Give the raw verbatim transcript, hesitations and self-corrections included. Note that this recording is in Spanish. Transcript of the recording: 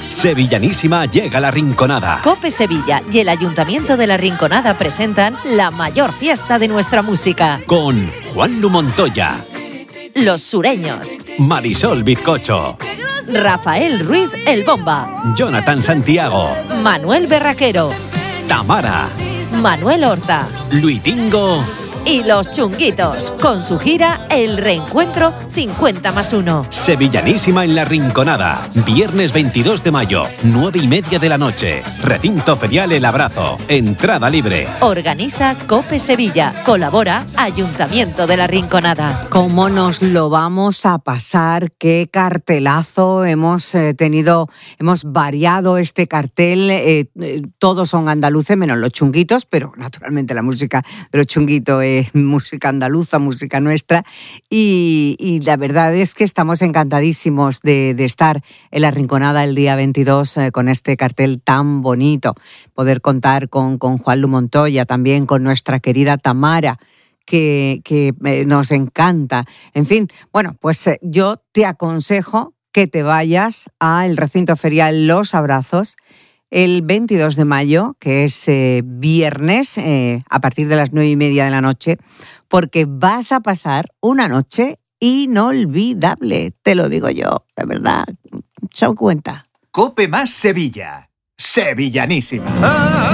Sevillanísima llega a La Rinconada. COPE Sevilla y el Ayuntamiento de La Rinconada presentan la mayor fiesta de nuestra música. Con Juanlu Montoya, Los Sureños, Marisol Bizcocho, Rafael Ruiz El Bomba, Jonathan Santiago, Manuel Berraquero, Tamara, Manuel Horta Luitingo y Los Chunguitos, con su gira El Reencuentro cincuenta más uno. Sevillanísima en La Rinconada. Viernes veintidós de mayo, nueve y media de la noche. Recinto ferial El Abrazo. Entrada libre. Organiza COPE Sevilla. Colabora Ayuntamiento de La Rinconada. ¿Cómo nos lo vamos a pasar? ¿Qué cartelazo hemos eh, tenido? Hemos variado este cartel. Eh, eh, todos son andaluces, menos los Chunguitos, pero naturalmente la música de los Chunguitos es música andaluza, música nuestra. Y, y la verdad es que estamos encantadísimos de, de estar en La Rinconada el día veintidós eh, con este cartel tan bonito. Poder contar con, con Juanlu Montoya, también con nuestra querida Tamara, que, que eh, nos encanta. En fin, bueno, pues eh, yo te aconsejo que te vayas al recinto ferial Los Abrazos el veintidós de mayo, que es eh, viernes, eh, a partir de las nueve y media de la noche, porque vas a pasar una noche inolvidable, te lo digo yo, de verdad. Chao cuenta. COPE más Sevilla. Sevillanísima.